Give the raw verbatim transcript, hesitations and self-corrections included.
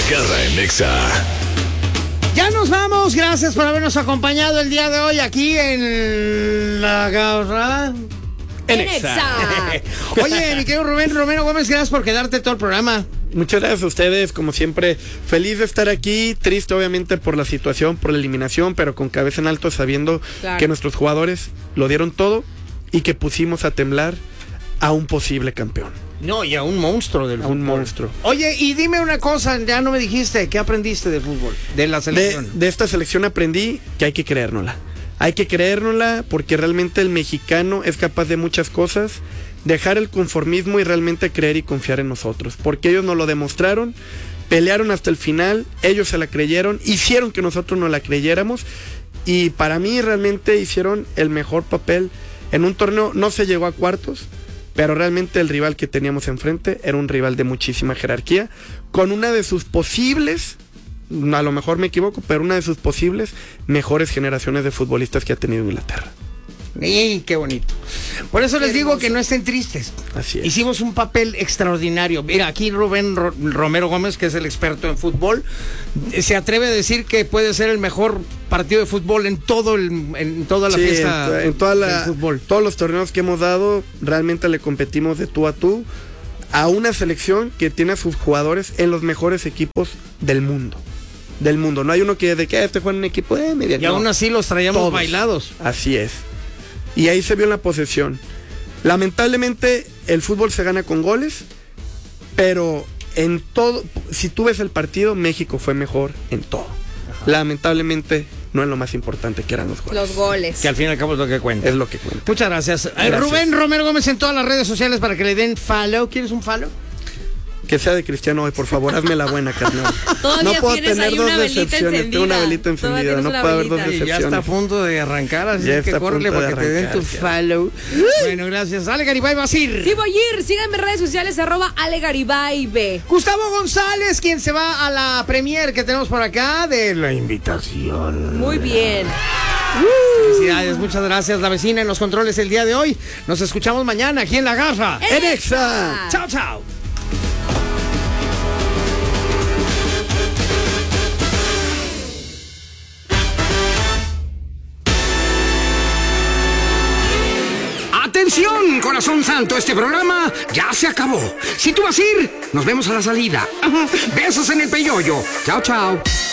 Garra en Nexa. Ya nos vamos, gracias por habernos acompañado el día de hoy aquí en La Garra en Nexa. Oye, mi querido Rubén Romero Gómez, gracias por quedarte todo el programa. Muchas gracias a ustedes, como siempre, feliz de estar aquí, triste obviamente por la situación, por la eliminación, pero con cabeza en alto sabiendo claro. que nuestros jugadores lo dieron todo y que pusimos a temblar a un posible campeón. No, y a un monstruo del a fútbol. un monstruo. Oye, y dime una cosa, ya no me dijiste, ¿qué aprendiste de fútbol? De la selección. De, de esta selección aprendí que hay que creérnosla. Hay que creérnosla porque realmente el mexicano es capaz de muchas cosas, dejar el conformismo y realmente creer y confiar en nosotros. Porque ellos nos lo demostraron, pelearon hasta el final, ellos se la creyeron, hicieron que nosotros no la creyéramos y para mí realmente hicieron el mejor papel. En un torneo no se llegó a cuartos, pero realmente el rival que teníamos enfrente era un rival de muchísima jerarquía, con una de sus posibles, a lo mejor me equivoco, pero una de sus posibles mejores generaciones de futbolistas que ha tenido Inglaterra. ¡Y qué bonito! Por eso les digo que no estén tristes. Así es. Hicimos un papel extraordinario. Mira, aquí Rubén Ro- Romero Gómez, que es el experto en fútbol, se atreve a decir que puede ser el mejor partido de fútbol en todo el, en toda la sí, fiesta en, en toda la, del fútbol. Todos los torneos que hemos dado, realmente le competimos de tú a tú a una selección que tiene a sus jugadores en los mejores equipos del mundo. Del mundo. No hay uno que de que este juega en un equipo de media. Y no. aún así los traíamos Todos. bailados. Así es. Y ahí se vio en la posesión. Lamentablemente el fútbol se gana con goles, pero en todo, si tú ves el partido, México fue mejor en todo. Ajá. Lamentablemente no es lo más importante, que eran los goles. Los goles. Que al fin y al cabo es lo que cuenta. Es lo que cuenta. Muchas gracias. Gracias. Rubén Romero Gómez en todas las redes sociales para que le den follow. ¿Quieres un follow? Que sea de Cristiano hoy, por favor, hazme la buena, carnal. Todavía no puedo tienes tener ahí dos una velita decepciones. encendida. Tengo una velita Todavía encendida, tienes no una puede haber dos velita. decepciones. Ya está a punto de arrancar, así Ya que está a córrele punto para de que te den tu arrancar, follow. Bueno, gracias. Ale Garibay, vas a ir. Sí, voy a ir. Síganme en redes sociales, arroba Ale Garibay B. Gustavo González, quien se va a la premier que tenemos por acá de La Invitación. Muy bien. Uh, Felicidades, muchas gracias. La vecina en los controles el día de hoy. Nos escuchamos mañana aquí en La Garra. En Nexa. Chao, chao. ¡Atención, corazón santo! Este programa ya se acabó. Si tú vas a ir, nos vemos a la salida. Besos en el peyoyo. Chao, chao.